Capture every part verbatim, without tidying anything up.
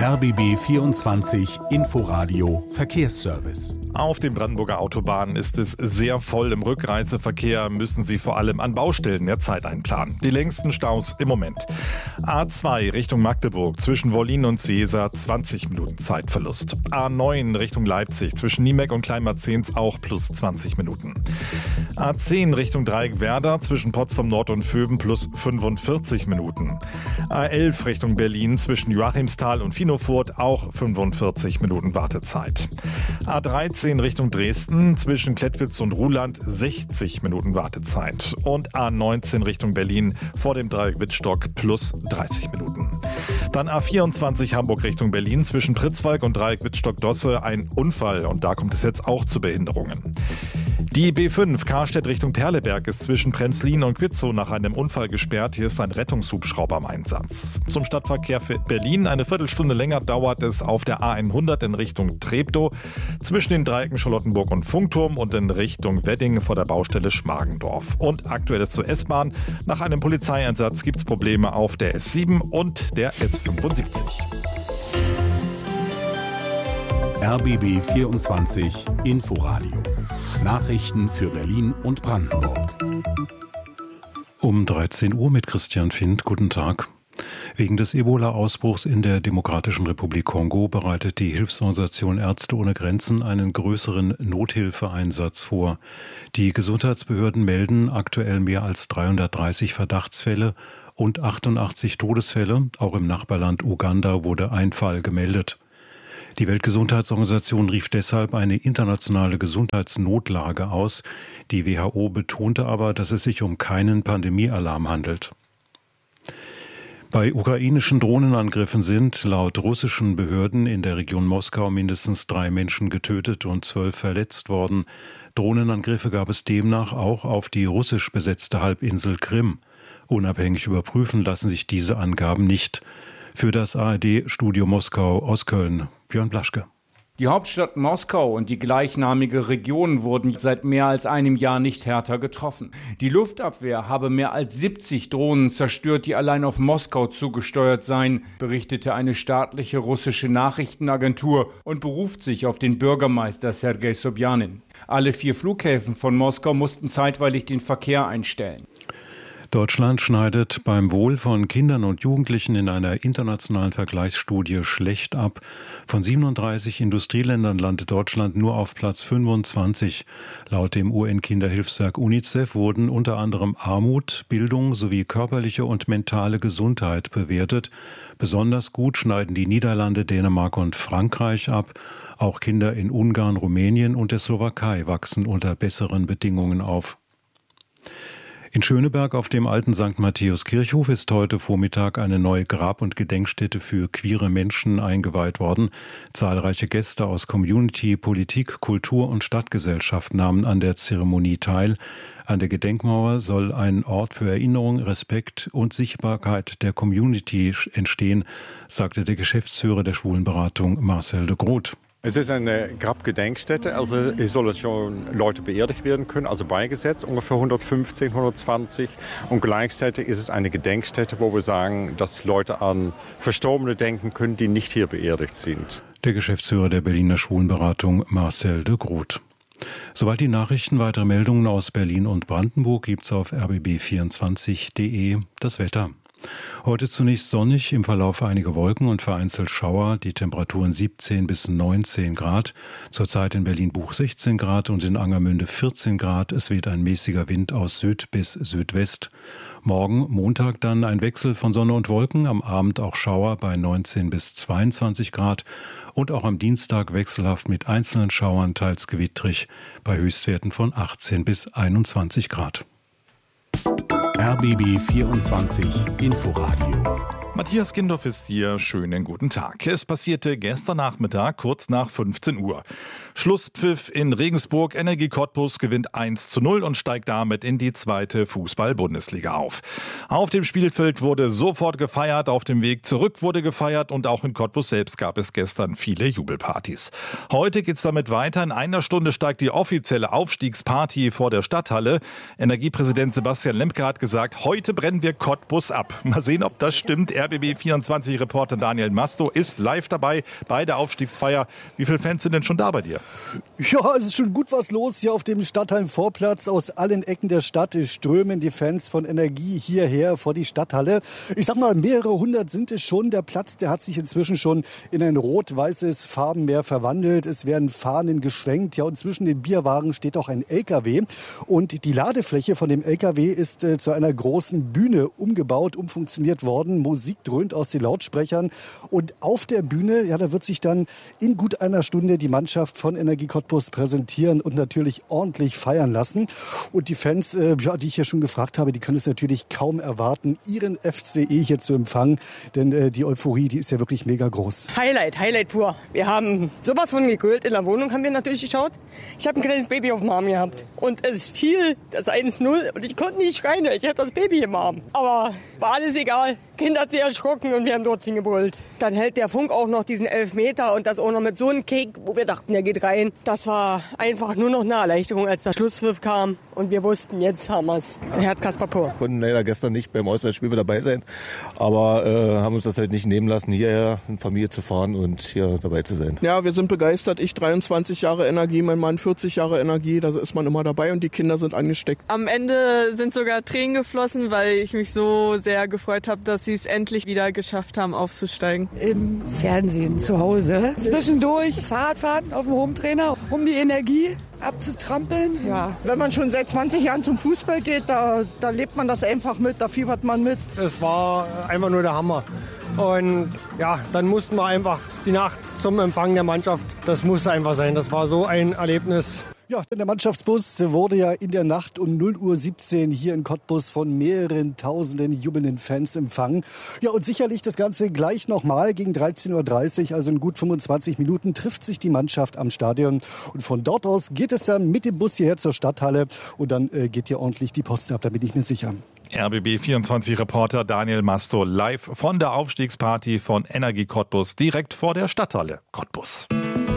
R B B vierundzwanzig Inforadio Verkehrsservice. Auf den Brandenburger Autobahnen ist es sehr voll. Im Rückreiseverkehr müssen Sie vor allem an Baustellen mehr Zeit einplanen. Die längsten Staus im Moment. A zwei Richtung Magdeburg zwischen Wollin und Seesa zwanzig Minuten Zeitverlust. A neun Richtung Leipzig zwischen Niemek und Kleinmarzens auch plus zwanzig Minuten. A zehn Richtung Dreieck-Werder zwischen Potsdam Nord und Vöben plus fünfundvierzig Minuten. A elf Richtung Berlin zwischen Joachimsthal und Finofurt auch fünfundvierzig Minuten Wartezeit. A dreizehn Richtung Dresden zwischen Klettwitz und Ruhland sechzig Minuten Wartezeit. Und A neunzehn Richtung Berlin vor dem Dreieck Wittstock plus dreißig Minuten. Dann A vierundzwanzig Hamburg Richtung Berlin zwischen Pritzwalk und Dreieck Wittstock-Dosse ein Unfall und da kommt es jetzt auch zu Behinderungen. Die B fünf Karstedt Richtung Perleberg ist zwischen Premslin und Quitzow nach einem Unfall gesperrt. Hier ist ein Rettungshubschrauber im Einsatz. Zum Stadtverkehr für Berlin eine Viertelstunde länger dauert es auf der A hundert in Richtung Treptow zwischen den Dreiecken Charlottenburg und Funkturm und in Richtung Wedding vor der Baustelle Schmargendorf. Und aktuelles zur S-Bahn. Nach einem Polizeieinsatz gibt es Probleme auf der S sieben und der S fünfundsiebzig. R B B vierundzwanzig Inforadio. Nachrichten für Berlin und Brandenburg. Um dreizehn Uhr mit Christian Findt. Guten Tag. Wegen des Ebola-Ausbruchs in der Demokratischen Republik Kongo bereitet die Hilfsorganisation Ärzte ohne Grenzen einen größeren Nothilfeeinsatz vor. Die Gesundheitsbehörden melden aktuell mehr als dreihundertdreißig Verdachtsfälle und achtundachtzig Todesfälle. Auch im Nachbarland Uganda wurde ein Fall gemeldet. Die Weltgesundheitsorganisation rief deshalb eine internationale Gesundheitsnotlage aus. Die W H O betonte aber, dass es sich um keinen Pandemiealarm handelt. Bei ukrainischen Drohnenangriffen sind laut russischen Behörden in der Region Moskau mindestens drei Menschen getötet und zwölf verletzt worden. Drohnenangriffe gab es demnach auch auf die russisch besetzte Halbinsel Krim. Unabhängig überprüfen lassen sich diese Angaben nicht. Für das A R D-Studio Moskau aus Köln, Björn Blaschke. Die Hauptstadt Moskau und die gleichnamige Region wurden seit mehr als einem Jahr nicht härter getroffen. Die Luftabwehr habe mehr als siebzig Drohnen zerstört, die allein auf Moskau zugesteuert seien, berichtete eine staatliche russische Nachrichtenagentur und beruft sich auf den Bürgermeister Sergei Sobjanin. Alle vier Flughäfen von Moskau mussten zeitweilig den Verkehr einstellen. Deutschland schneidet beim Wohl von Kindern und Jugendlichen in einer internationalen Vergleichsstudie schlecht ab. Von siebenunddreißig Industrieländern landet Deutschland nur auf Platz fünfundzwanzig. Laut dem U N-Kinderhilfswerk UNICEF wurden unter anderem Armut, Bildung sowie körperliche und mentale Gesundheit bewertet. Besonders gut schneiden die Niederlande, Dänemark und Frankreich ab. Auch Kinder in Ungarn, Rumänien und der Slowakei wachsen unter besseren Bedingungen auf. In Schöneberg auf dem alten Sankt Matthäus Kirchhof ist heute Vormittag eine neue Grab- und Gedenkstätte für queere Menschen eingeweiht worden. Zahlreiche Gäste aus Community, Politik, Kultur und Stadtgesellschaft nahmen an der Zeremonie teil. An der Gedenkmauer soll ein Ort für Erinnerung, Respekt und Sichtbarkeit der Community entstehen, sagte der Geschäftsführer der Schwulenberatung Marcel de Groot. Es ist eine Grabgedenkstätte, also es sollen schon Leute beerdigt werden können, also beigesetzt, ungefähr hundertfünfzehn, hundertzwanzig. Und gleichzeitig ist es eine Gedenkstätte, wo wir sagen, dass Leute an Verstorbene denken können, die nicht hier beerdigt sind. Der Geschäftsführer der Berliner Schwulenberatung Marcel de Groot. Soweit die Nachrichten. Weitere Meldungen aus Berlin und Brandenburg gibt's auf r b b vierundzwanzig punkt d e. Das Wetter. Heute zunächst sonnig, im Verlauf einige Wolken und vereinzelt Schauer, die Temperaturen siebzehn bis neunzehn Grad, zurzeit in Berlin-Buch sechzehn Grad und in Angermünde vierzehn Grad, es weht ein mäßiger Wind aus Süd bis Südwest. Morgen, Montag, dann ein Wechsel von Sonne und Wolken, am Abend auch Schauer bei neunzehn bis zweiundzwanzig Grad und auch am Dienstag wechselhaft mit einzelnen Schauern, teils gewittrig, bei Höchstwerten von achtzehn bis einundzwanzig Grad. R B B vierundzwanzig Inforadio. Matthias Kindorf ist hier. Schönen guten Tag. Es passierte gestern Nachmittag kurz nach fünfzehn Uhr. Schlusspfiff in Regensburg. Energie Cottbus gewinnt eins zu null und steigt damit in die zweite Fußball-Bundesliga auf. Auf dem Spielfeld wurde sofort gefeiert, auf dem Weg zurück wurde gefeiert und auch in Cottbus selbst gab es gestern viele Jubelpartys. Heute geht's damit weiter. In einer Stunde steigt die offizielle Aufstiegsparty vor der Stadthalle. Energiepräsident Sebastian Lemke hat gesagt, heute brennen wir Cottbus ab. Mal sehen, ob das stimmt. Er R B B vierundzwanzig-Reporter Daniel Masto ist live dabei bei der Aufstiegsfeier. Wie viele Fans sind denn schon da bei dir? Ja, es ist schon gut was los hier auf dem Stadthallenvorplatz. Aus allen Ecken der Stadt strömen die Fans von Energie hierher vor die Stadthalle. Ich sag mal, mehrere hundert sind es schon. Der Platz, der hat sich inzwischen schon in ein rot-weißes Farbenmeer verwandelt. Es werden Fahnen geschwenkt. Ja, und zwischen den Bierwagen steht auch ein L K W. Und die Ladefläche von dem L K W ist äh, zu einer großen Bühne umgebaut, umfunktioniert worden. Musik dröhnt aus den Lautsprechern. Und auf der Bühne, ja, da wird sich dann in gut einer Stunde die Mannschaft von Energie Cottbus präsentieren und natürlich ordentlich feiern lassen. Und die Fans, äh, ja, die ich ja schon gefragt habe, die können es natürlich kaum erwarten, ihren F C E hier zu empfangen. Denn äh, die Euphorie, die ist ja wirklich mega groß. Highlight, Highlight pur. Wir haben sowas von gegrillt. In der Wohnung haben wir natürlich geschaut. Ich habe ein kleines Baby auf dem Arm gehabt. Und es fiel das eins null und ich konnte nicht schreien. Ich hatte das Baby im Arm. Aber war alles egal. Kind hat sich erschrocken und wir haben dort gebrüllt. Dann hält der Funk auch noch diesen Elfmeter und das auch noch mit so einem Kick, wo wir dachten, der geht rein. Das war einfach nur noch eine Erleichterung, als der Schlusspfiff kam und wir wussten, jetzt haben wir es. Der Herzkasper pur. Wir konnten leider gestern nicht beim Auswärtsspiel mit dabei sein, aber äh, haben uns das halt nicht nehmen lassen, hierher in Familie zu fahren und hier dabei zu sein. Ja, wir sind begeistert. Ich dreiundzwanzig Jahre Energie, mein Mann vierzig Jahre Energie, da ist man immer dabei und die Kinder sind angesteckt. Am Ende sind sogar Tränen geflossen, weil ich mich so sehr gefreut habe, dass sie es endlich wieder geschafft haben, aufzusteigen. Im Fernsehen, zu Hause. Zwischendurch Fahrradfahren auf dem Hometrainer, um die Energie abzutrampeln. Ja, wenn man schon seit zwanzig Jahren zum Fußball geht, da, da lebt man das einfach mit, da fiebert man mit. Es war einfach nur der Hammer. Und ja, dann mussten wir einfach die Nacht zum Empfang der Mannschaft, das musste einfach sein. Das war so ein Erlebnis. Ja, denn der Mannschaftsbus wurde ja in der Nacht um null Uhr siebzehn hier in Cottbus von mehreren tausenden jubelnden Fans empfangen. Ja, und sicherlich das Ganze gleich nochmal gegen dreizehn Uhr dreißig, also in gut fünfundzwanzig Minuten, trifft sich die Mannschaft am Stadion. Und von dort aus geht es dann mit dem Bus hierher zur Stadthalle und dann äh, geht hier ordentlich die Post ab, da bin ich mir sicher. R B B vierundzwanzig-Reporter Daniel Masto live von der Aufstiegsparty von Energie Cottbus direkt vor der Stadthalle Cottbus.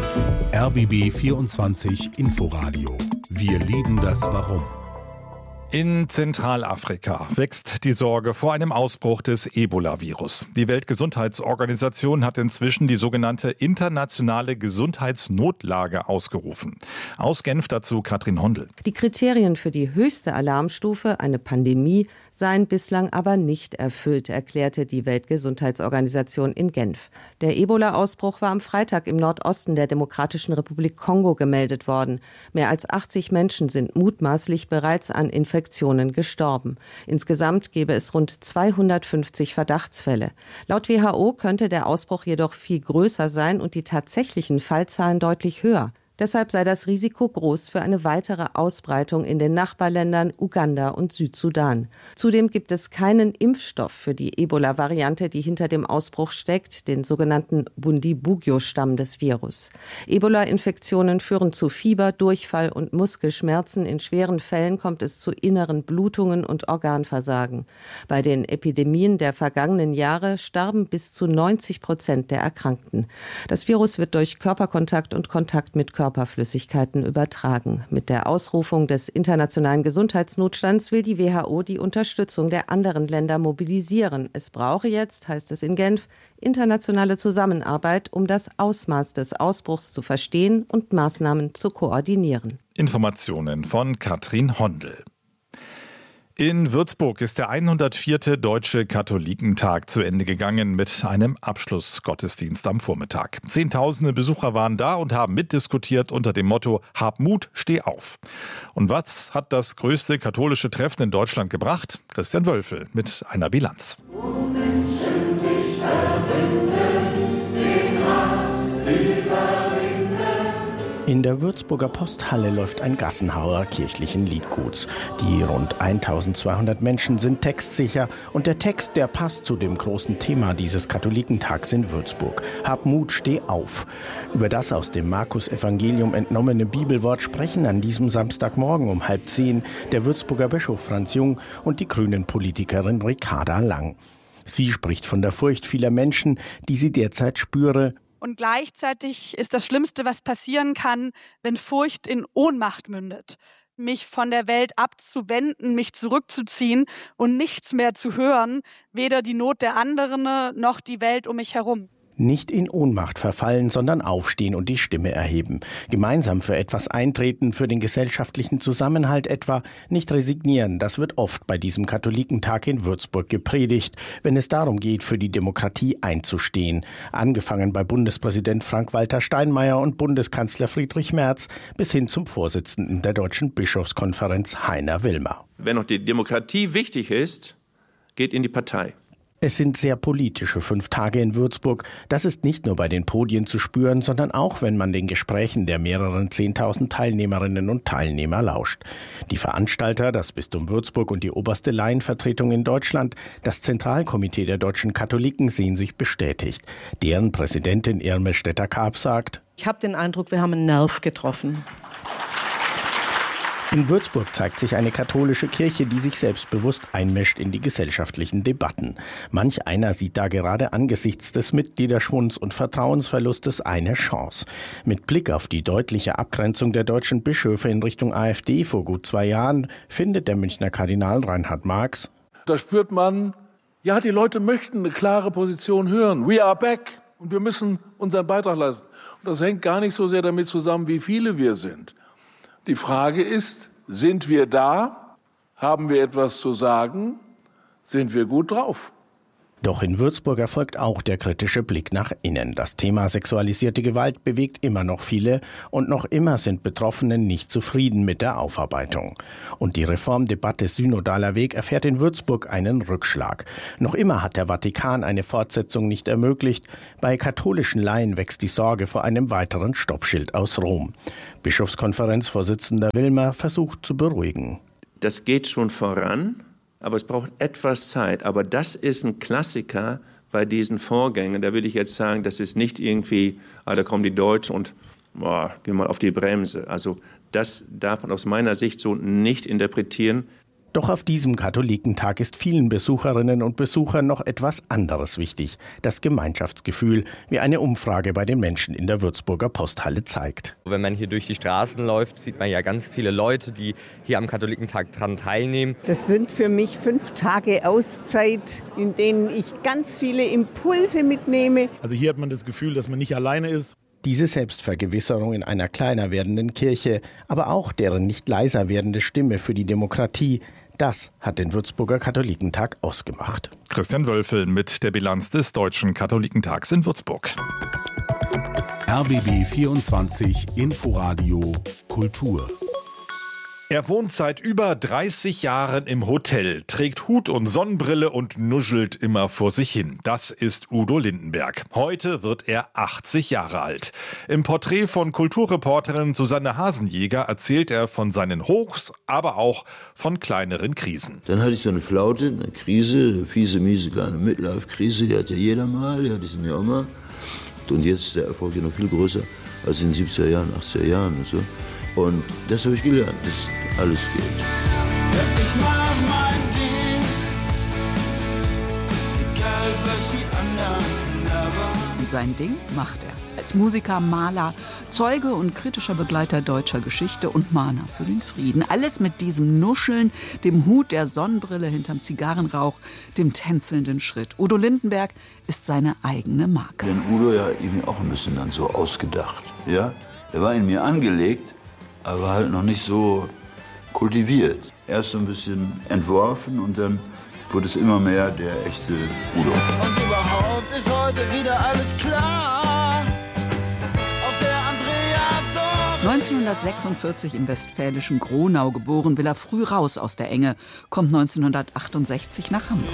R B B vierundzwanzig Inforadio. Wir lieben das Warum. In Zentralafrika wächst die Sorge vor einem Ausbruch des Ebola-Virus. Die Weltgesundheitsorganisation hat inzwischen die sogenannte internationale Gesundheitsnotlage ausgerufen. Aus Genf dazu Katrin Hondel. Die Kriterien für die höchste Alarmstufe, eine Pandemie, seien bislang aber nicht erfüllt, erklärte die Weltgesundheitsorganisation in Genf. Der Ebola-Ausbruch war am Freitag im Nordosten der Demokratischen Republik Kongo gemeldet worden. Mehr als achtzig Menschen sind mutmaßlich bereits an Infektionen Infektionen gestorben. Insgesamt gäbe es rund zweihundertfünfzig Verdachtsfälle. Laut W H O könnte der Ausbruch jedoch viel größer sein und die tatsächlichen Fallzahlen deutlich höher. Deshalb sei das Risiko groß für eine weitere Ausbreitung in den Nachbarländern Uganda und Südsudan. Zudem gibt es keinen Impfstoff für die Ebola-Variante, die hinter dem Ausbruch steckt, den sogenannten Bundibugyo-Stamm des Virus. Ebola-Infektionen führen zu Fieber, Durchfall und Muskelschmerzen. In schweren Fällen kommt es zu inneren Blutungen und Organversagen. Bei den Epidemien der vergangenen Jahre starben bis zu neunzig Prozent der Erkrankten. Das Virus wird durch Körperkontakt und Kontakt mit Körper Körperflüssigkeiten übertragen. Mit der Ausrufung des internationalen Gesundheitsnotstands will die W H O die Unterstützung der anderen Länder mobilisieren. Es brauche jetzt, heißt es in Genf, internationale Zusammenarbeit, um das Ausmaß des Ausbruchs zu verstehen und Maßnahmen zu koordinieren. Informationen von Katrin Hondel. In Würzburg ist der hundertvierte Deutsche Katholikentag zu Ende gegangen mit einem Abschlussgottesdienst am Vormittag. Zehntausende Besucher waren da und haben mitdiskutiert unter dem Motto Hab Mut, steh auf. Und was hat das größte katholische Treffen in Deutschland gebracht? Christian Wölfel mit einer Bilanz. Wo Menschen sich verbünden, den Hass überwinden. In der Würzburger Posthalle läuft ein Gassenhauer kirchlichen Liedguts. Die rund eintausendzweihundert Menschen sind textsicher und der Text, der passt zu dem großen Thema dieses Katholikentags in Würzburg. Hab Mut, steh auf. Über das aus dem Markus-Evangelium entnommene Bibelwort sprechen an diesem Samstagmorgen um halb zehn der Würzburger Bischof Franz Jung und die Grünen-Politikerin Ricarda Lang. Sie spricht von der Furcht vieler Menschen, die sie derzeit spüre. Und gleichzeitig ist das Schlimmste, was passieren kann, wenn Furcht in Ohnmacht mündet. mich von der Welt abzuwenden, mich zurückzuziehen und nichts mehr zu hören, weder die Not der anderen noch die Welt um mich herum. Nicht in Ohnmacht verfallen, sondern aufstehen und die Stimme erheben. Gemeinsam für etwas eintreten, für den gesellschaftlichen Zusammenhalt etwa. Nicht resignieren, das wird oft bei diesem Katholikentag in Würzburg gepredigt, wenn es darum geht, für die Demokratie einzustehen. Angefangen bei Bundespräsident Frank-Walter Steinmeier und Bundeskanzler Friedrich Merz bis hin zum Vorsitzenden der Deutschen Bischofskonferenz Heiner Wilmer. Wenn auch die Demokratie wichtig ist, geht in die Partei. Es sind sehr politische fünf Tage in Würzburg. Das ist nicht nur bei den Podien zu spüren, sondern auch, wenn man den Gesprächen der mehreren zehntausend Teilnehmerinnen und Teilnehmer lauscht. Die Veranstalter, das Bistum Würzburg und die oberste Laienvertretung in Deutschland, das Zentralkomitee der deutschen Katholiken, sehen sich bestätigt. Deren Präsidentin Irme Stetter-Karp sagt: Ich habe den Eindruck, wir haben einen Nerv getroffen. In Würzburg zeigt sich eine katholische Kirche, die sich selbstbewusst einmischt in die gesellschaftlichen Debatten. Manch einer sieht da gerade angesichts des Mitgliederschwunds und Vertrauensverlustes eine Chance. Mit Blick auf die deutliche Abgrenzung der deutschen Bischöfe in Richtung AfD vor gut zwei Jahren findet der Münchner Kardinal Reinhard Marx: Da spürt man, ja, die Leute möchten eine klare Position hören. We are back. Und wir müssen unseren Beitrag leisten. Und das hängt gar nicht so sehr damit zusammen, wie viele wir sind. Die Frage ist, sind wir da? Haben wir etwas zu sagen? Sind wir gut drauf? Doch in Würzburg erfolgt auch der kritische Blick nach innen. Das Thema sexualisierte Gewalt bewegt immer noch viele und noch immer sind Betroffene nicht zufrieden mit der Aufarbeitung. Und die Reformdebatte Synodaler Weg erfährt in Würzburg einen Rückschlag. Noch immer hat der Vatikan eine Fortsetzung nicht ermöglicht. Bei katholischen Laien wächst die Sorge vor einem weiteren Stoppschild aus Rom. Bischofskonferenzvorsitzender Wilmer versucht zu beruhigen. Das geht schon voran. Aber es braucht etwas Zeit. Aber das ist ein Klassiker bei diesen Vorgängen. Da würde ich jetzt sagen, das ist nicht irgendwie, ah, da kommen die Deutschen und boah, gehen mal auf die Bremse. Also das darf man aus meiner Sicht so nicht interpretieren. Doch auf diesem Katholikentag ist vielen Besucherinnen und Besuchern noch etwas anderes wichtig. Das Gemeinschaftsgefühl, wie eine Umfrage bei den Menschen in der Würzburger Posthalle zeigt. Wenn man hier durch die Straßen läuft, sieht man ja ganz viele Leute, die hier am Katholikentag dran teilnehmen. Das sind für mich fünf Tage Auszeit, in denen ich ganz viele Impulse mitnehme. Also hier hat man das Gefühl, dass man nicht alleine ist. Diese Selbstvergewisserung in einer kleiner werdenden Kirche, aber auch deren nicht leiser werdende Stimme für die Demokratie, das hat den Würzburger Katholikentag ausgemacht. Christian Wölfel mit der Bilanz des Deutschen Katholikentags in Würzburg. R B B vierundzwanzig Inforadio Kultur. Er wohnt seit über dreißig Jahren im Hotel, trägt Hut und Sonnenbrille und nuschelt immer vor sich hin. Das ist Udo Lindenberg. Heute wird er achtzig Jahre alt. Im Porträt von Kulturreporterin Susanne Hasenjäger erzählt er von seinen Hochs, aber auch von kleineren Krisen. Dann hatte ich so eine Flaute, eine Krise, eine fiese, miese kleine Midlife-Krise, die hat ja jeder mal, die hatte ich dann ja auch mal. Und jetzt ist der Erfolg ja noch viel größer als in den siebziger Jahren, achtziger Jahren und so. Und das habe ich gelernt, dass alles geht. Ich mach mein Ding, egal was die anderen labern. Und sein Ding macht er. Als Musiker, Maler, Zeuge und kritischer Begleiter deutscher Geschichte und Mahner für den Frieden. Alles mit diesem Nuscheln, dem Hut, der Sonnenbrille hinterm Zigarrenrauch, dem tänzelnden Schritt. Udo Lindenberg ist seine eigene Marke. Den Udo ja irgendwie auch ein bisschen dann so ausgedacht. Ja? Der war in mir angelegt, aber halt noch nicht so kultiviert. Erst so ein bisschen entworfen und dann wurde es immer mehr der echte Udo. Und überhaupt ist heute wieder alles klar. Auf der Andrea Dorn. neunzehnhundertsechsundvierzig im westfälischen Gronau geboren, will er früh raus aus der Enge, kommt neunzehnhundertachtundsechzig nach Hamburg.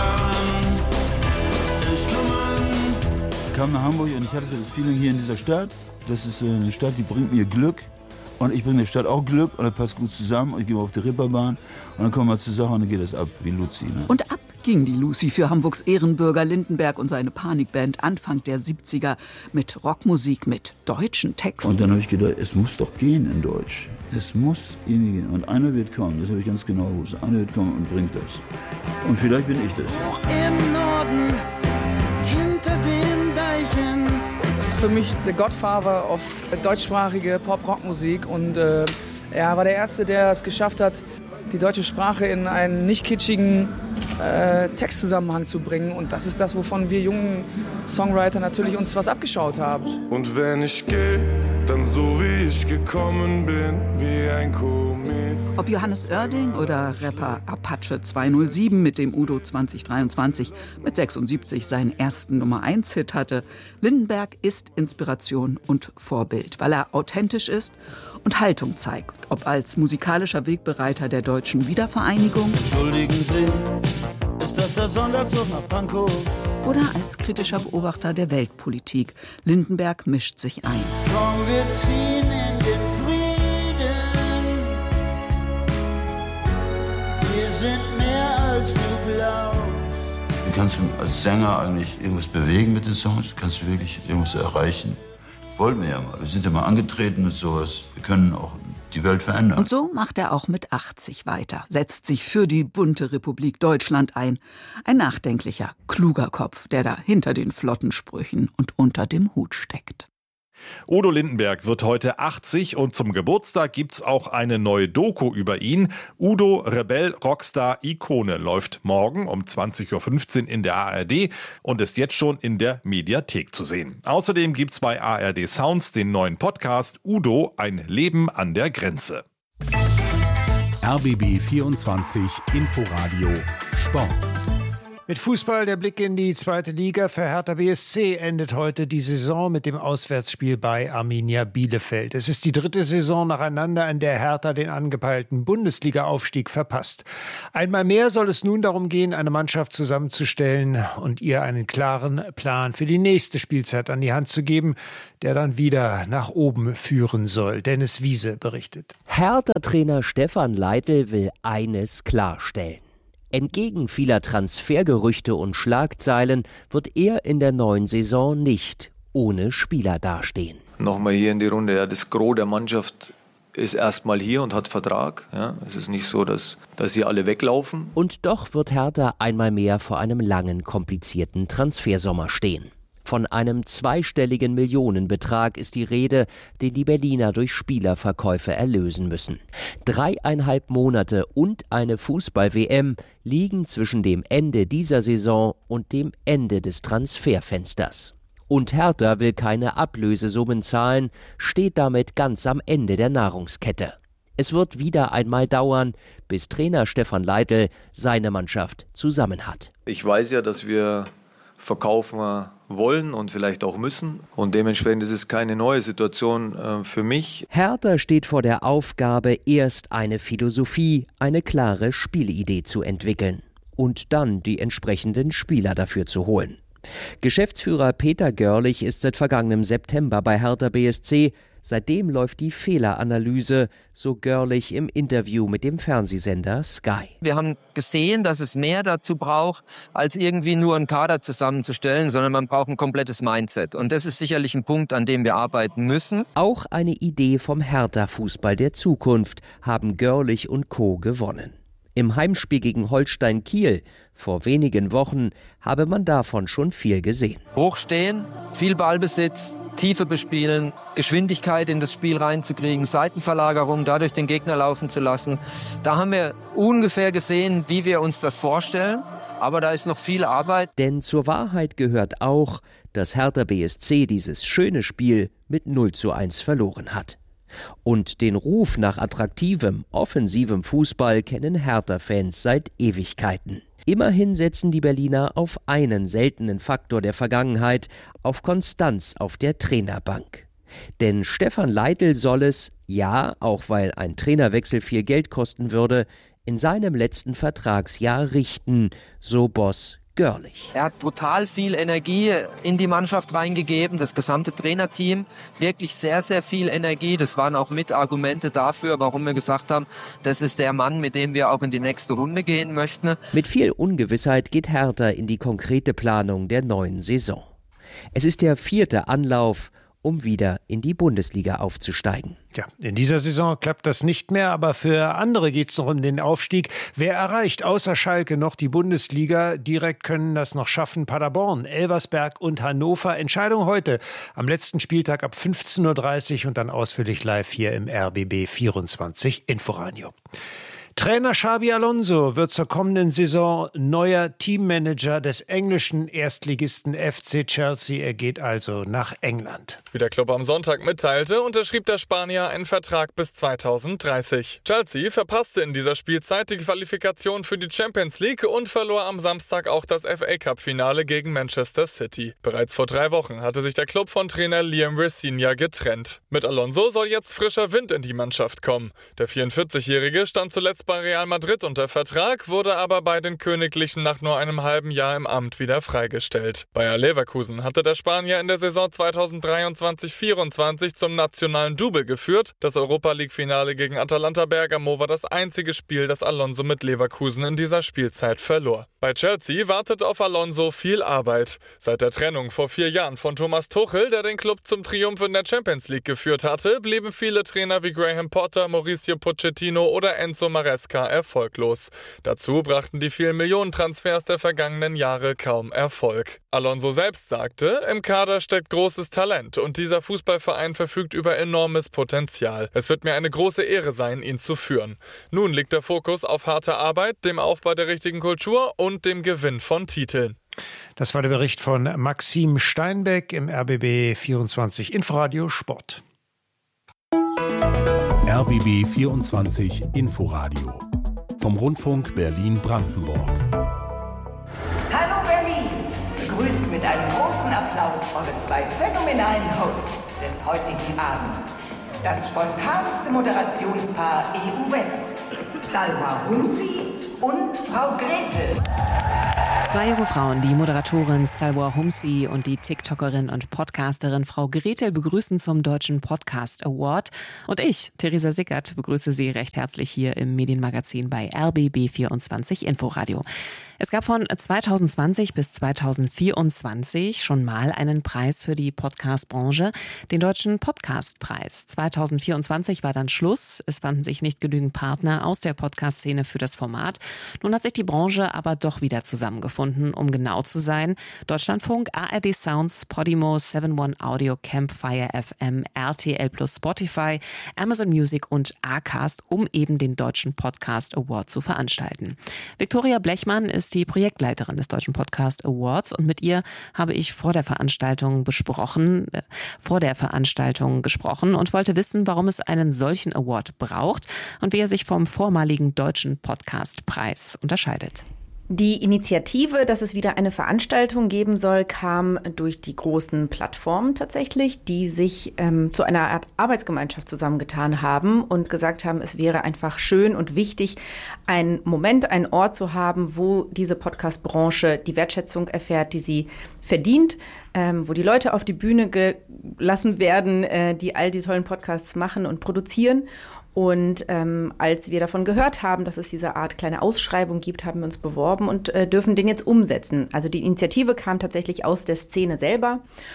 Ich kam nach Hamburg und ich hatte das Feeling hier in dieser Stadt. Das ist eine Stadt, die bringt mir Glück. Und ich bringe der Stadt auch Glück und das passt gut zusammen. Und ich gehe auf die Ripperbahn und dann kommen wir zur Sache und dann geht das ab wie Luzi. Ne? Und ab ging die Lucy für Hamburgs Ehrenbürger Lindenberg und seine Panikband Anfang der siebziger mit Rockmusik, mit deutschen Texten. Und dann habe ich gedacht, es muss doch gehen in Deutsch. Es muss irgendwie gehen. Und einer wird kommen, das habe ich ganz genau gewusst. Einer wird kommen und bringt das. Und vielleicht bin ich das. Auch im Norden, hinter den Deichen. Das ist für mich der Godfather auf deutschsprachige Pop-Rock-Musik und äh, Er war der Erste, der es geschafft hat, die deutsche Sprache in einen nicht kitschigen äh, Textzusammenhang zu bringen. Und das ist das, wovon wir jungen Songwriter natürlich uns was abgeschaut haben. Und wenn ich gehe, dann so wie ich gekommen bin, wie ein Komet. Ob Johannes Oerding oder Rapper Apache zweihundertsieben mit dem Udo zwanzig dreiundzwanzig mit sechsundsiebzig seinen ersten Nummer eins Hit hatte, Lindenberg ist Inspiration und Vorbild, weil er authentisch ist und Haltung zeigt, ob als musikalischer Wegbereiter der deutschen Wiedervereinigung. Entschuldigen Sie, ist das der Sonderzug nach Pankow? Oder als kritischer Beobachter der Weltpolitik. Lindenberg mischt sich ein. Komm, wir ziehen in den Frieden. Wir sind mehr als du glaubst. Du kannst als Sänger eigentlich irgendwas bewegen mit den Songs. Kannst du wirklich irgendwas erreichen. Wollten wir ja mal. Wir sind ja mal angetreten mit sowas. Wir können auch die Welt verändern. Und so macht er auch mit achtzig weiter, setzt sich für die bunte Republik Deutschland ein. Ein nachdenklicher, kluger Kopf, der da hinter den flotten Sprüchen und unter dem Hut steckt. Udo Lindenberg wird heute achtzig und zum Geburtstag gibt's auch eine neue Doku über ihn. Udo, Rebell, Rockstar, Ikone läuft morgen um zwanzig Uhr fünfzehn in der A R D und ist jetzt schon in der Mediathek zu sehen. Außerdem gibt's bei A R D Sounds den neuen Podcast Udo, ein Leben an der Grenze. R B B vierundzwanzig Inforadio Sport. Mit Fußball der Blick in die zweite Liga. Für Hertha B S C endet heute die Saison mit dem Auswärtsspiel bei Arminia Bielefeld. Es ist die dritte Saison nacheinander, in der Hertha den angepeilten Bundesliga-Aufstieg verpasst. Einmal mehr soll es nun darum gehen, eine Mannschaft zusammenzustellen und ihr einen klaren Plan für die nächste Spielzeit an die Hand zu geben, der dann wieder nach oben führen soll. Dennis Wiese berichtet. Hertha-Trainer Stefan Leitl will eines klarstellen. Entgegen vieler Transfergerüchte und Schlagzeilen wird er in der neuen Saison nicht ohne Spieler dastehen. Nochmal hier in die Runde, ja, das Gros der Mannschaft ist erstmal hier und hat Vertrag. Ja, es ist nicht so, dass, dass sie alle weglaufen. Und doch wird Hertha einmal mehr vor einem langen, komplizierten Transfersommer stehen. Von einem zweistelligen Millionenbetrag ist die Rede, den die Berliner durch Spielerverkäufe erlösen müssen. Dreieinhalb Monate und eine Fußball-W M liegen zwischen dem Ende dieser Saison und dem Ende des Transferfensters. Und Hertha will keine Ablösesummen zahlen, steht damit ganz am Ende der Nahrungskette. Es wird wieder einmal dauern, bis Trainer Stefan Leitl seine Mannschaft zusammen hat. Ich weiß ja, dass wir verkaufen wollen und vielleicht auch müssen. Und dementsprechend ist es keine neue Situation äh, für mich. Hertha steht vor der Aufgabe, erst eine Philosophie, eine klare Spielidee zu entwickeln und dann die entsprechenden Spieler dafür zu holen. Geschäftsführer Peter Görlich ist seit vergangenem September bei Hertha B S C. Seitdem läuft die Fehleranalyse, so Görlich im Interview mit dem Fernsehsender Sky. Wir haben gesehen, dass es mehr dazu braucht, als irgendwie nur einen Kader zusammenzustellen, sondern man braucht ein komplettes Mindset. Und das ist sicherlich ein Punkt, an dem wir arbeiten müssen. Auch eine Idee vom Hertha-Fußball der Zukunft haben Görlich und Co. gewonnen. Im Heimspiel gegen Holstein Kiel vor wenigen Wochen habe man davon schon viel gesehen. Hochstehen, viel Ballbesitz, Tiefe bespielen, Geschwindigkeit in das Spiel reinzukriegen, Seitenverlagerung, dadurch den Gegner laufen zu lassen. Da haben wir ungefähr gesehen, wie wir uns das vorstellen. Aber da ist noch viel Arbeit. Denn zur Wahrheit gehört auch, dass Hertha B S C dieses schöne Spiel mit null zu eins verloren hat. Und den Ruf nach attraktivem, offensivem Fußball kennen Hertha-Fans seit Ewigkeiten. Immerhin setzen die Berliner auf einen seltenen Faktor der Vergangenheit, auf Konstanz auf der Trainerbank. Denn Stefan Leitl soll es, ja, auch weil ein Trainerwechsel viel Geld kosten würde, in seinem letzten Vertragsjahr richten, so Boss Görlich. Er hat brutal viel Energie in die Mannschaft reingegeben, das gesamte Trainerteam, wirklich sehr, sehr viel Energie. Das waren auch Mitargumente dafür, warum wir gesagt haben, das ist der Mann, mit dem wir auch in die nächste Runde gehen möchten. Mit viel Ungewissheit geht Hertha in die konkrete Planung der neuen Saison. Es ist der vierte Anlauf um wieder in die Bundesliga aufzusteigen. Ja, in dieser Saison klappt das nicht mehr, aber für andere geht es noch um den Aufstieg. Wer erreicht außer Schalke noch die Bundesliga? Direkt können das noch schaffen Paderborn, Elversberg und Hannover. Entscheidung heute am letzten Spieltag ab fünfzehn Uhr dreißig und dann ausführlich live hier im R B B vierundzwanzig Inforadio. Trainer Xabi Alonso wird zur kommenden Saison neuer Teammanager des englischen Erstligisten F C Chelsea. Er geht also nach England. Wie der Club am Sonntag mitteilte, unterschrieb der Spanier einen Vertrag bis zweitausenddreißig. Chelsea verpasste in dieser Spielzeit die Qualifikation für die Champions League und verlor am Samstag auch das F A Cup-Finale gegen Manchester City. Bereits vor drei Wochen hatte sich der Club von Trainer Liam Rosenior getrennt. Mit Alonso soll jetzt frischer Wind in die Mannschaft kommen. Der vierundvierzigjährige stand zuletzt bei Real Madrid unter Vertrag, wurde aber bei den Königlichen nach nur einem halben Jahr im Amt wieder freigestellt. Bayer Leverkusen hatte der Spanier in der Saison zweitausenddreiundzwanzig vierundzwanzig zum nationalen Double geführt. Das Europa-League-Finale gegen Atalanta Bergamo war das einzige Spiel, das Alonso mit Leverkusen in dieser Spielzeit verlor. Bei Chelsea wartet auf Alonso viel Arbeit. Seit der Trennung vor vier Jahren von Thomas Tuchel, der den Club zum Triumph in der Champions League geführt hatte, blieben viele Trainer wie Graham Potter, Mauricio Pochettino oder Enzo Maresca erfolglos. Dazu brachten die vielen Millionentransfers der vergangenen Jahre kaum Erfolg. Alonso selbst sagte, im Kader steckt großes Talent und dieser Fußballverein verfügt über enormes Potenzial. Es wird mir eine große Ehre sein, ihn zu führen. Nun liegt der Fokus auf harte Arbeit, dem Aufbau der richtigen Kultur und dem Gewinn von Titeln. Das war der Bericht von Maxim Steinbeck im R B B vierundzwanzig Inforadio Sport. R B B vierundzwanzig Inforadio vom Rundfunk Berlin-Brandenburg. Hallo Berlin! Begrüßt mit einem großen Applaus eure zwei phänomenalen Hosts des heutigen Abends. Das spontanste Moderationspaar E U West. Salwa Humsi und Frau Gretel. Zwei junge Frauen, die Moderatorin Salwa Humsi und die TikTokerin und Podcasterin Frau Gretel begrüßen zum Deutschen Podcast Award. Und ich, Theresa Sickert, begrüße Sie recht herzlich hier im Medienmagazin bei R B B vierundzwanzig Inforadio. Es gab von zweitausendzwanzig bis zweitausendvierundzwanzig schon mal einen Preis für die Podcast-Branche, den Deutschen Podcastpreis. zweitausendvierundzwanzig war dann Schluss. Es fanden sich nicht genügend Partner aus der Podcast-Szene für das Format. Nun hat sich die Branche aber doch wieder zusammengefunden, um genau zu sein. Deutschlandfunk, A R D Sounds, Podimo, seven one Audio, Campfire F M, R T L plus Spotify, Amazon Music und Acast, um eben den Deutschen Podcast Award zu veranstalten. Viktoria Blechmann ist die Projektleiterin des Deutschen Podcast Awards und mit ihr habe ich vor der Veranstaltung besprochen, äh, vor der Veranstaltung gesprochen und wollte wissen, warum es einen solchen Award braucht und wie er sich vom vormaligen Deutschen Podcastpreis unterscheidet. Die Initiative, dass es wieder eine Veranstaltung geben soll, kam durch die großen Plattformen tatsächlich, die sich ähm, zu einer Art Arbeitsgemeinschaft zusammengetan haben und gesagt haben, es wäre einfach schön und wichtig, einen Moment, einen Ort zu haben, wo diese Podcast-Branche die Wertschätzung erfährt, die sie verdient, ähm, wo die Leute auf die Bühne gelassen werden, äh, die all die tollen Podcasts machen und produzieren. Und ähm, als wir davon gehört haben, dass es diese Art kleine Ausschreibung gibt, haben wir uns beworben und äh, dürfen den jetzt umsetzen. Also die Initiative kam tatsächlich aus der Szene selber.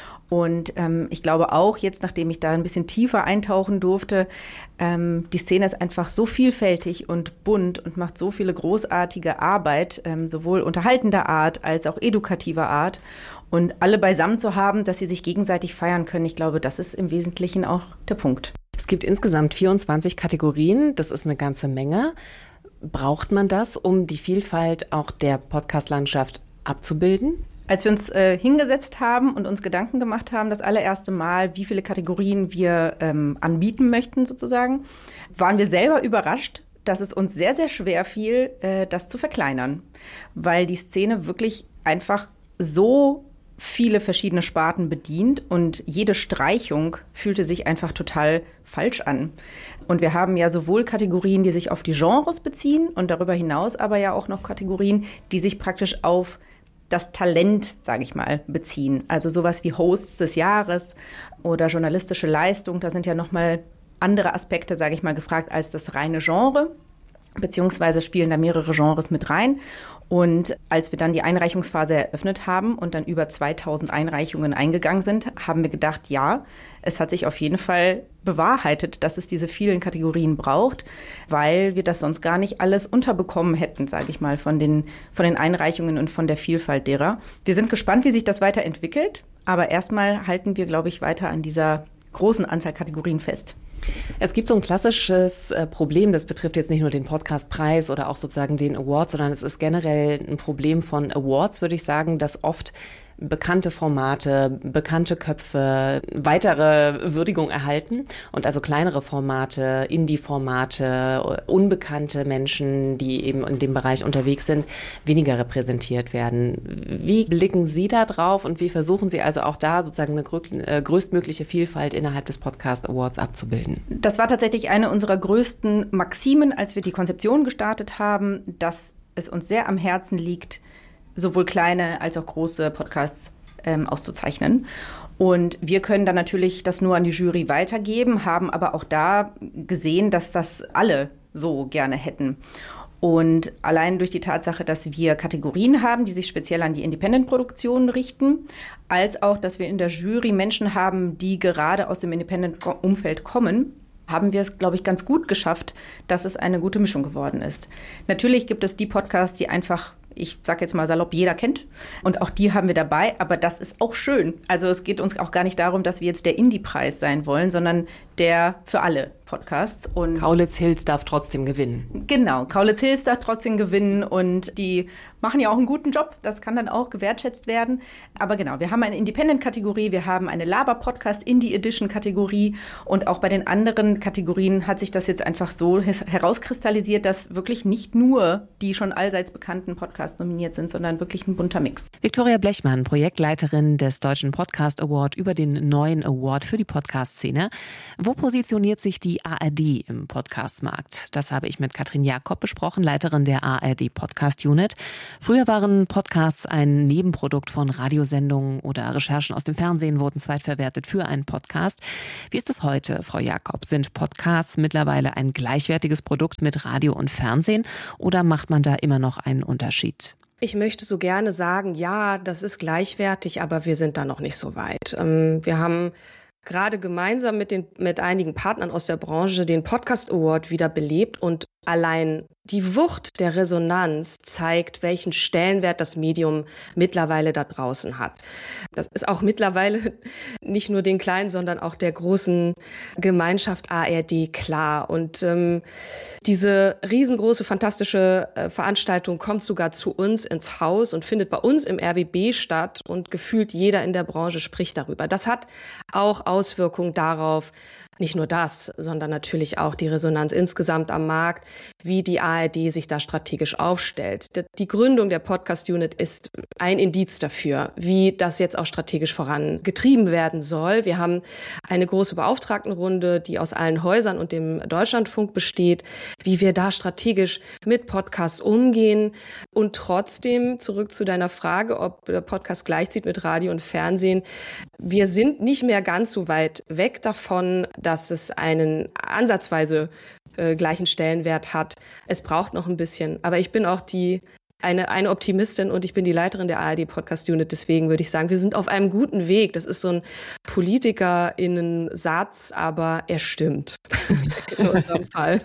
Und ähm, ich glaube auch jetzt, nachdem ich da ein bisschen tiefer eintauchen durfte, ähm, die Szene ist einfach so vielfältig und bunt und macht so viele großartige Arbeit, ähm, sowohl unterhaltender Art als auch edukativer Art. Und alle beisammen zu haben, dass sie sich gegenseitig feiern können, ich glaube, das ist im Wesentlichen auch der Punkt. Es gibt insgesamt vierundzwanzig Kategorien, das ist eine ganze Menge. Braucht man das, um die Vielfalt auch der Podcast-Landschaft abzubilden? Als wir uns äh, hingesetzt haben und uns Gedanken gemacht haben, das allererste Mal, wie viele Kategorien wir ähm, anbieten möchten sozusagen, waren wir selber überrascht, dass es uns sehr, sehr schwer fiel, äh, das zu verkleinern, weil die Szene wirklich einfach so viele verschiedene Sparten bedient und jede Streichung fühlte sich einfach total falsch an. Und wir haben ja sowohl Kategorien, die sich auf die Genres beziehen und darüber hinaus aber ja auch noch Kategorien, die sich praktisch auf das Talent, sage ich mal, beziehen. Also sowas wie Hosts des Jahres oder journalistische Leistung, da sind ja nochmal andere Aspekte, sage ich mal, gefragt als das reine Genre. beziehungsweise spielen da mehrere Genres mit rein. Und als wir dann die Einreichungsphase eröffnet haben und dann über zweitausend Einreichungen eingegangen sind, haben wir gedacht, ja, es hat sich auf jeden Fall bewahrheitet, dass es diese vielen Kategorien braucht, weil wir das sonst gar nicht alles unterbekommen hätten, sage ich mal, von den, von den Einreichungen und von der Vielfalt derer. Wir sind gespannt, wie sich das weiterentwickelt, aber erstmal halten wir, glaube ich, weiter an dieser großen Anzahl Kategorien fest. Es gibt so ein klassisches äh, Problem, das betrifft jetzt nicht nur den Podcastpreis oder auch sozusagen den Award, sondern es ist generell ein Problem von Awards, würde ich sagen, dass oft bekannte Formate, bekannte Köpfe weitere Würdigung erhalten und also kleinere Formate, Indie-Formate, unbekannte Menschen, die eben in dem Bereich unterwegs sind, weniger repräsentiert werden. Wie blicken Sie da drauf und wie versuchen Sie also auch da sozusagen eine grö- größtmögliche Vielfalt innerhalb des Podcast Awards abzubilden? Das war tatsächlich eine unserer größten Maximen, als wir die Konzeption gestartet haben, dass es uns sehr am Herzen liegt, sowohl kleine als auch große Podcasts ähm, auszuzeichnen. Und wir können dann natürlich das nur an die Jury weitergeben, haben aber auch da gesehen, dass das alle so gerne hätten. Und allein durch die Tatsache, dass wir Kategorien haben, die sich speziell an die Independent-Produktionen richten, als auch, dass wir in der Jury Menschen haben, die gerade aus dem Independent-Umfeld kommen, haben wir es, glaube ich, ganz gut geschafft, dass es eine gute Mischung geworden ist. Natürlich gibt es die Podcasts, die einfach, ich sage jetzt mal salopp, jeder kennt. Und auch die haben wir dabei, aber das ist auch schön. Also es geht uns auch gar nicht darum, dass wir jetzt der Indie-Preis sein wollen, sondern der für alle Podcasts. Und Kaulitz Hills darf trotzdem gewinnen. Genau, Kaulitz Hills darf trotzdem gewinnen und die machen ja auch einen guten Job. Das kann dann auch gewertschätzt werden. Aber genau, wir haben eine Independent-Kategorie, wir haben eine Laber-Podcast-Indie-Edition-Kategorie und auch bei den anderen Kategorien hat sich das jetzt einfach so herauskristallisiert, dass wirklich nicht nur die schon allseits bekannten Podcasts nominiert sind, sondern wirklich ein bunter Mix. Viktoria Blechmann, Projektleiterin des Deutschen Podcast Award über den neuen Award für die Podcast-Szene. Wo positioniert sich die A R D im Podcast-Markt? Das habe ich mit Katrin Jakob besprochen, Leiterin der A R D Podcast Unit. Früher waren Podcasts ein Nebenprodukt von Radiosendungen oder Recherchen aus dem Fernsehen wurden zweitverwertet für einen Podcast. Wie ist es heute, Frau Jakob? Sind Podcasts mittlerweile ein gleichwertiges Produkt mit Radio und Fernsehen oder macht man da immer noch einen Unterschied? Ich möchte so gerne sagen, ja, das ist gleichwertig, aber wir sind da noch nicht so weit. Wir haben gerade gemeinsam mit den, mit einigen Partnern aus der Branche den Podcast Award wieder belebt und allein die Wucht der Resonanz zeigt, welchen Stellenwert das Medium mittlerweile da draußen hat. Das ist auch mittlerweile nicht nur den kleinen, sondern auch der großen Gemeinschaft A R D klar. Und ähm, diese riesengroße, fantastische äh, Veranstaltung kommt sogar zu uns ins Haus und findet bei uns im R B B statt und gefühlt jeder in der Branche spricht darüber. Das hat auch Auswirkungen darauf, nicht nur das, sondern natürlich auch die Resonanz insgesamt am Markt, wie die A R D sich da strategisch aufstellt. Die Gründung der Podcast-Unit ist ein Indiz dafür, wie das jetzt auch strategisch vorangetrieben werden soll. Wir haben eine große Beauftragtenrunde, die aus allen Häusern und dem Deutschlandfunk besteht, wie wir da strategisch mit Podcasts umgehen und trotzdem, zurück zu deiner Frage, ob der Podcast gleichzieht mit Radio und Fernsehen, wir sind nicht mehr ganz so weit weg davon, dass es einen ansatzweise äh, gleichen Stellenwert hat. Es braucht noch ein bisschen, aber ich bin auch die eine eine Optimistin und ich bin die Leiterin der A R D Podcast Unit. Deswegen würde ich sagen, wir sind auf einem guten Weg. Das ist so ein PolitikerInnen-Satz, aber er stimmt in unserem Fall.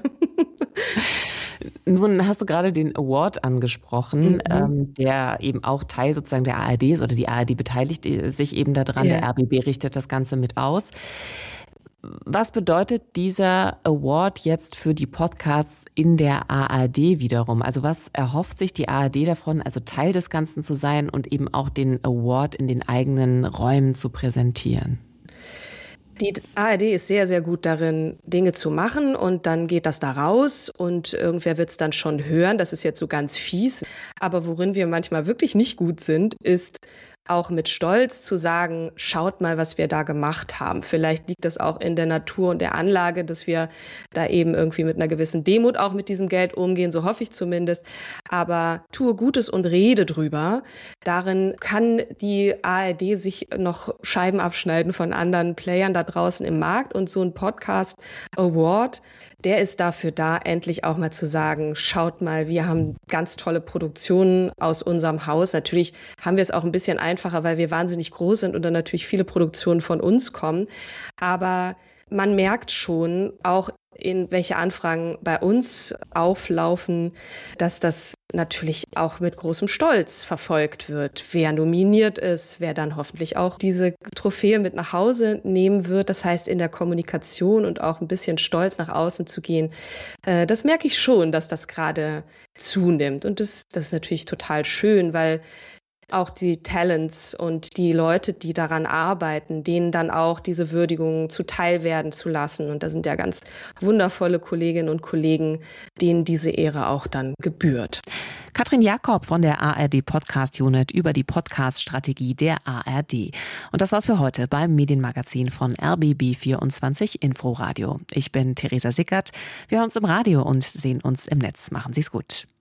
Nun hast du gerade den Award angesprochen, mhm. ähm, der eben auch Teil sozusagen der A R D ist oder die A R D beteiligt sich eben daran. Ja. Der R B B richtet das Ganze mit aus. Was bedeutet dieser Award jetzt für die Podcasts in der A R D wiederum? Also was erhofft sich die A R D davon, also Teil des Ganzen zu sein und eben auch den Award in den eigenen Räumen zu präsentieren? Die A R D ist sehr, sehr gut darin, Dinge zu machen und dann geht das da raus und irgendwer wird es dann schon hören. Das ist jetzt so ganz fies. Aber worin wir manchmal wirklich nicht gut sind, ist auch mit Stolz zu sagen, schaut mal, was wir da gemacht haben. Vielleicht liegt das auch in der Natur und der Anlage, dass wir da eben irgendwie mit einer gewissen Demut auch mit diesem Geld umgehen, so hoffe ich zumindest. Aber tue Gutes und rede drüber. Darin kann die A R D sich noch Scheiben abschneiden von anderen Playern da draußen im Markt. Und so ein Podcast Award, der ist dafür da, endlich auch mal zu sagen, schaut mal, wir haben ganz tolle Produktionen aus unserem Haus. Natürlich haben wir es auch ein bisschen einfacher, weil wir wahnsinnig groß sind und dann natürlich viele Produktionen von uns kommen. Aber man merkt schon, auch in welche Anfragen bei uns auflaufen, dass das natürlich auch mit großem Stolz verfolgt wird. Wer nominiert ist, wer dann hoffentlich auch diese Trophäe mit nach Hause nehmen wird. Das heißt, in der Kommunikation und auch ein bisschen stolz nach außen zu gehen, äh, das merke ich schon, dass das gerade zunimmt. Und das, das ist natürlich total schön, weil auch die Talents und die Leute, die daran arbeiten, denen dann auch diese Würdigung zuteil werden zu lassen. Und da sind ja ganz wundervolle Kolleginnen und Kollegen, denen diese Ehre auch dann gebührt. Katrin Jakob von der A R D Podcast Unit über die Podcast-Strategie der A R D. Und das war's für heute beim Medienmagazin von R B B vierundzwanzig Inforadio. Ich bin Theresa Sickert. Wir hören uns im Radio und sehen uns im Netz. Machen Sie's gut.